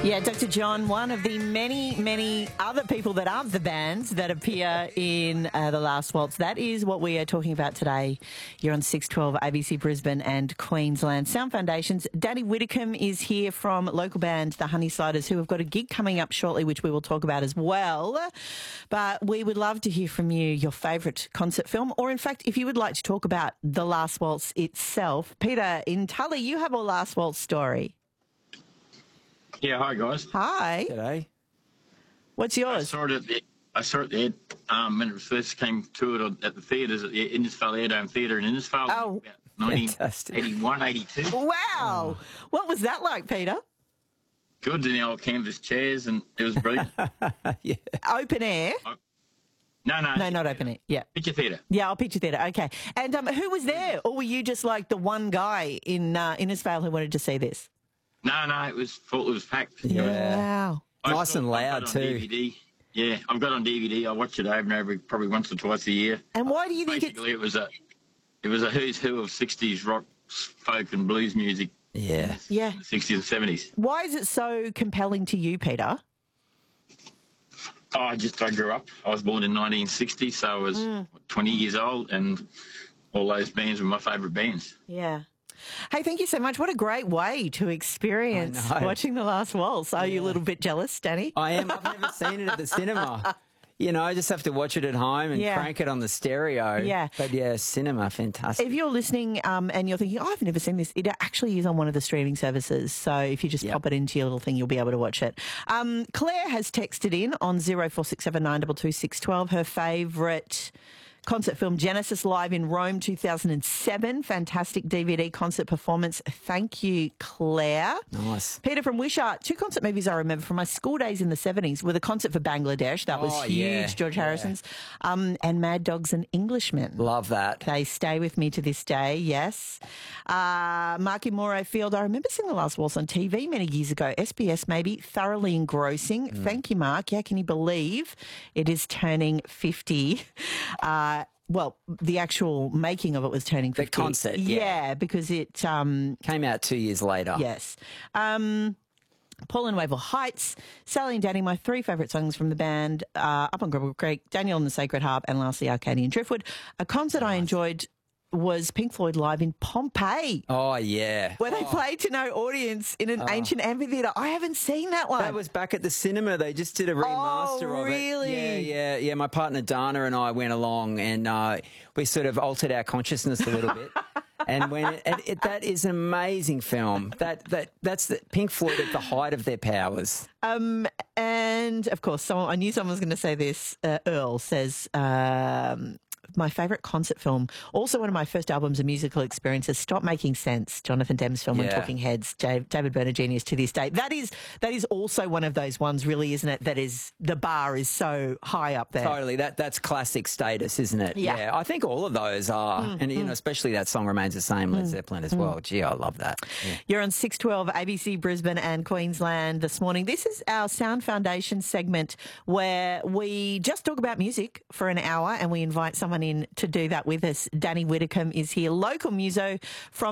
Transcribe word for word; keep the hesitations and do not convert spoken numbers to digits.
Yeah, Doctor John, one of the many, many other people that aren't the bands that appear in uh, The Last Waltz. That is what we are talking about today. You're on six twelve A B C Brisbane and Queensland. Sound Foundations. Danny Whitcomb is here from local band The Honeysiders, who have got a gig coming up shortly, which we will talk about as well. But we would love to hear from you, your favourite concert film, or in fact, if you would like to talk about The Last Waltz itself. Peter in Tully, you have a Last Waltz story. Yeah, hi guys. Hi. G'day. What's I yours? saw it at the, I saw it there um, when it first came to it at the theatres at the Innisfail Airdome Theatre in Innisfail. Oh, about nineteen fantastic. eighty-one, eighty-two. Wow. What was that like, Peter? Good in the old canvas chairs, and it was brilliant. Yeah. Open air? No, no. No, not open air. Yeah. Picture theatre. Yeah, I'll picture theatre. Okay. And um, who was there? Or were you just like the one guy in uh, Innisfail who wanted to see this? No, no, it was full. It was packed. Yeah. Wow. I Nice saw- and I've loud got it on too. D V D. Yeah, I've got it on D V D. I watch it over and over, probably once or twice a year. And why do you think Basically, it was a, it was a who's who of sixties rock, folk, and blues music. Yeah. it's... Yeah. In the sixties and seventies. Why is it so compelling to you, Peter? Oh, I just I grew up. I was born in nineteen sixty, so I was Mm. twenty years old, and all those bands were my favourite bands. Yeah. Hey, thank you so much. What a great way to experience I know. watching The Last Waltz. Are you a little bit jealous, Danny? I am. I've never seen it at the cinema. You know, I just have to watch it at home and Yeah. crank it on the stereo. Yeah. But yeah, cinema, fantastic. If you're listening um, and you're thinking, oh, I've never seen this, it actually is on one of the streaming services. So if you just Yep. pop it into your little thing, you'll be able to watch it. Um, Claire has texted in on zero four six seven nine two two six one two her favourite concert film, Genesis Live in Rome two thousand seven. Fantastic D V D concert performance. Thank you, Claire. Nice. Peter from Wishart, two concert movies I remember from my school days in the seventies were the concert for Bangladesh. That was Oh, huge, yeah, George yeah. Harrison's, um, and Mad Dogs and Englishmen. Love that. They stay with me to this day, yes. Uh, Marky Morrow Field, I remember seeing The Last Waltz on T V many years ago. S B S maybe, thoroughly engrossing. Mm. Thank you, Mark. Yeah, can you believe it is turning fifty? Uh, well, the actual making of it was turning The fifty. concert, yeah. because it... Um, Came out two years later. Yes. Um, Paul and Wavell Heights, Sally and Danny, my three favourite songs from the band, uh, Up on Gribble Creek, Daniel and the Sacred Harp, and lastly Arcadian Driftwood. A concert I enjoyed was Pink Floyd live in Pompeii, Oh, yeah. where they played to no audience in an ancient amphitheatre. I haven't seen that one. That was back at the cinema. They just did a remaster Oh, of it. really? Yeah, yeah, yeah. My partner Dana and I went along, and uh, we sort of altered our consciousness a little bit. And when it, and it, that is an amazing film. That that that's the Pink Floyd at the height of their powers. Um, and of course, someone I knew someone was going to say this. Uh, Earl says, um, my favourite concert film, also one of my first albums and musical experiences, Stop Making Sense, Jonathan Demm's film on Yeah. Talking Heads, J- David Byrne genius to this day. That is that is also one of those ones, really, isn't it? That is, the bar is so high up there. Totally, that that's classic status, isn't it? Yeah. I think all of those are, Mm, and you know, especially that song remains the same, Led Zeppelin as well. Gee, I love that. Yeah. You're on six twelve A B C Brisbane and Queensland this morning. This is our Sound Foundation segment where we just talk about music for an hour and we invite someone in to do that with us. Danny Whitcomb is here, local muso from